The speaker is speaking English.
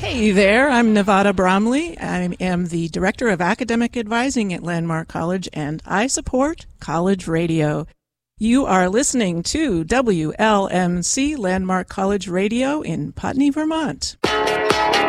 Hey there, I'm Nevada Bromley. I am the Director of Academic Advising at Landmark College, and I support college radio. You are listening to WLMC Landmark College Radio in Putney, Vermont.